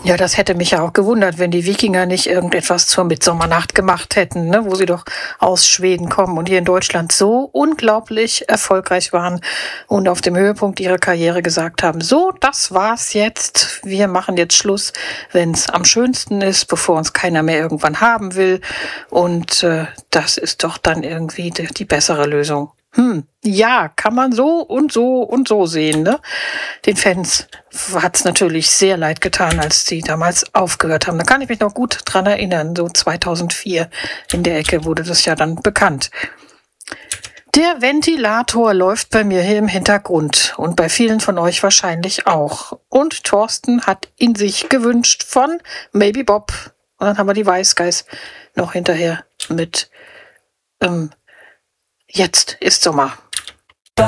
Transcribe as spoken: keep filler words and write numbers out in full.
Ja, das hätte mich ja auch gewundert, wenn die Wikinger nicht irgendetwas zur Mitsommernacht gemacht hätten, ne? Wo sie doch aus Schweden kommen und hier in Deutschland so unglaublich erfolgreich waren und auf dem Höhepunkt ihrer Karriere gesagt haben, so, das war's jetzt, wir machen jetzt Schluss, wenn's am schönsten ist, bevor uns keiner mehr irgendwann haben will. Und äh, das ist doch dann irgendwie die, die bessere Lösung. Hm, ja, kann man so und so und so sehen, ne? Den Fans hat's natürlich sehr leid getan, als die damals aufgehört haben. Da kann ich mich noch gut dran erinnern, so zweitausendvier in der Ecke wurde das ja dann bekannt. Der Ventilator läuft bei mir hier im Hintergrund und bei vielen von euch wahrscheinlich auch. Und Thorsten hat ihn sich gewünscht von Maybe Bob. Und dann haben wir die Wise Guys noch hinterher mit ähm, Jetzt ist Sommer.